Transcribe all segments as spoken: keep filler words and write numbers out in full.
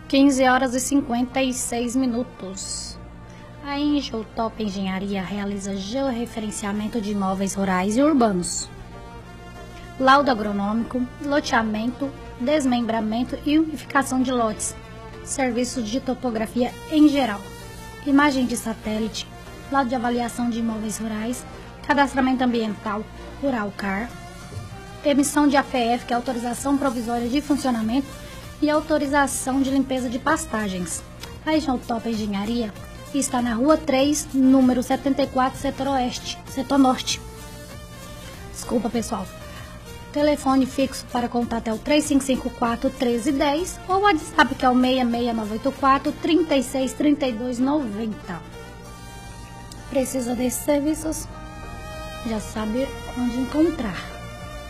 quinze horas e cinquenta e seis minutos. A Engeotop Engenharia realiza georreferenciamento de imóveis rurais e urbanos, laudo agronômico, loteamento, desmembramento e unificação de lotes, serviços de topografia em geral, imagem de satélite, laudo de avaliação de imóveis rurais, cadastramento ambiental, Rural Car, emissão de A P F, que é autorização provisória de funcionamento, e autorização de limpeza de pastagens. A Engeotop Engenharia está na Rua três, número setenta e quatro, setor oeste, setor norte. Desculpa, pessoal. Telefone fixo para contato é o três cinco cinco quatro, um três um zero ou o WhatsApp, que é o seis seis nove oito quatro, três seis três dois nove zero. Precisa desses serviços? Já sabe onde encontrar.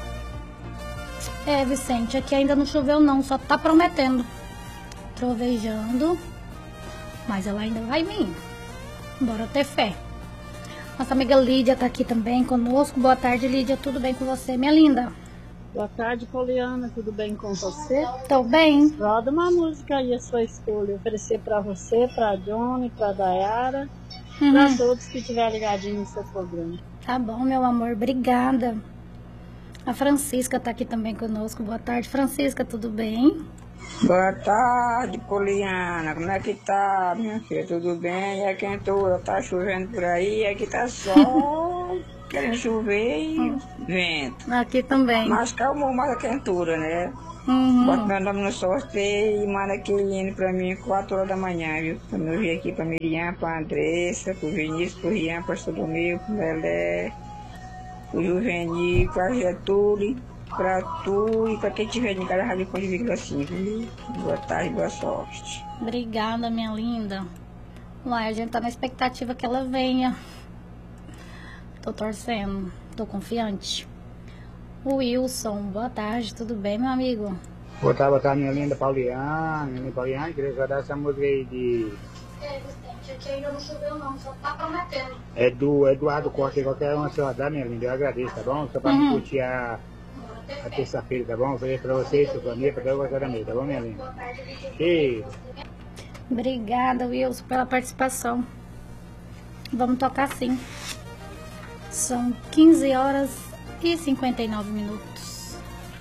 É, Vicente, aqui ainda não choveu não, só tá prometendo. Trovejando, mas ela ainda vai vir. Bora ter fé. Nossa amiga Lídia tá aqui também conosco. Boa tarde, Lídia, tudo bem com você, minha linda? Boa tarde, Poliana, tudo bem com você? Tô bem. Roda uma música aí, a sua escolha. Oferecer pra você, pra Johnny, pra Dayara, uhum. Pra todos que estiverem ligadinhos no seu programa. Tá bom, meu amor, obrigada. A Francisca tá aqui também conosco. Boa tarde, Francisca, tudo bem? Boa tarde, Poliana. Como é que tá, minha filha? Tudo bem? E a quentura? Tá chovendo por aí? Aqui tá sol, querendo chover e vento. Aqui também. Mas calmou mais a quentura, né? Uhum. Bota meu nome no sorteio e manda aquele hino pra mim quatro horas da manhã, viu? Pra eu vir aqui pra Miriam, pra Andressa, pro Vinícius, pro Rian, pro Solomeu, pro Lelé, pro Juvenil, pra Getúlio, pra tu e pra quem tiver de cada rádio ponto vírgula cinco. Boa tarde, boa sorte. Obrigada, minha linda. Uai, a gente tá na expectativa que ela venha. Tô torcendo, tô confiante. Wilson, boa tarde, tudo bem, meu amigo? Boa tarde, boa tarde, minha linda Pauliana. Minha linda Pauliana, queria guardar essa música aí de... É, Vicente, aqui ainda não choveu não, só tá prometendo. É do Eduardo Costa, qualquer uma se dar, minha linda, eu agradeço, tá bom? Só pra uhum. me curtir a, a terça-feira, tá bom? Eu falei pra vocês, sua família, pra eu gostar da minha, tá bom, minha linda? Beijo. Obrigada, Wilson, pela participação. Vamos tocar sim. São quinze horas e cinquenta e nove minutos.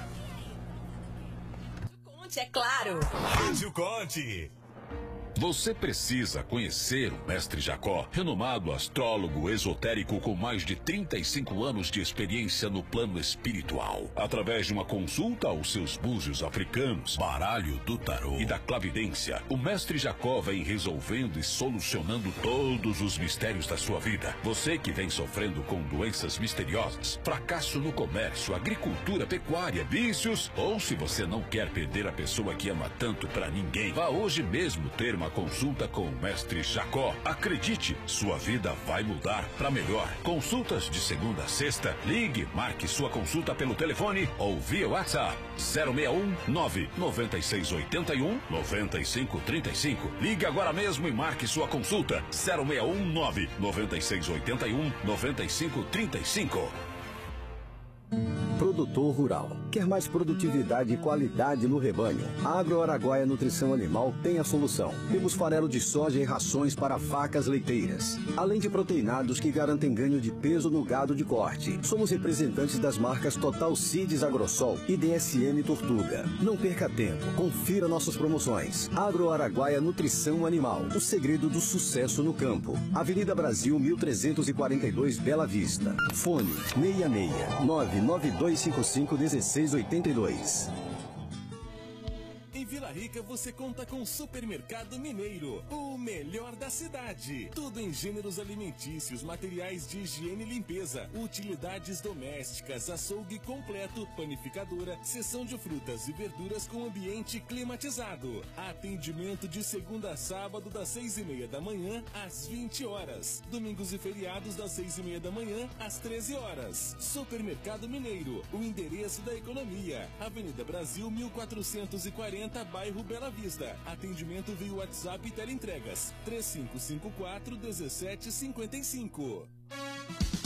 Conte, é claro. Rádio Conte. Você precisa conhecer o Mestre Jacó, renomado astrólogo esotérico com mais de trinta e cinco anos de experiência no plano espiritual. Através de uma consulta aos seus búzios africanos, baralho do tarô e da clavidência, o Mestre Jacó vem resolvendo e solucionando todos os mistérios da sua vida. Você que vem sofrendo com doenças misteriosas, fracasso no comércio, agricultura, pecuária, vícios, ou se você não quer perder a pessoa que ama tanto pra ninguém, vá hoje mesmo ter uma consulta com o Mestre Jacó. Acredite, sua vida vai mudar para melhor. Consultas de segunda a sexta. Ligue, marque sua consulta pelo telefone ou via WhatsApp zero seis um nove nove seis oito um nove cinco três cinco. Ligue agora mesmo e marque sua consulta zero seis um nove nove seis oito um nove cinco três cinco. Produtor rural. Quer mais produtividade e qualidade no rebanho? A Agro Araguaia Nutrição Animal tem a solução. Temos farelo de soja e rações para vacas leiteiras, além de proteinados que garantem ganho de peso no gado de corte. Somos representantes das marcas Total Seeds Agrosol e D S M Tortuga. Não perca tempo, confira nossas promoções. Agro Araguaia Nutrição Animal, o segredo do sucesso no campo. Avenida Brasil mil trezentos e quarenta e dois, Bela Vista. Fone seis seis nove nove dois cinco cinco um seis oito dois. Em Vila Rica você conta com o Supermercado Mineiro, o melhor da cidade. Tudo em gêneros alimentícios, materiais de higiene e limpeza, utilidades domésticas, açougue completo, panificadora, seção de frutas e verduras com ambiente climatizado. Atendimento de segunda a sábado das seis e meia da manhã às vinte horas. Domingos e feriados das seis e meia da manhã às treze horas. Supermercado Mineiro, o endereço da economia. Avenida Brasil mil quatrocentos e quarenta, bairro Bela Vista. Atendimento via WhatsApp e teleentregas três cinco cinco quatro um sete cinco cinco.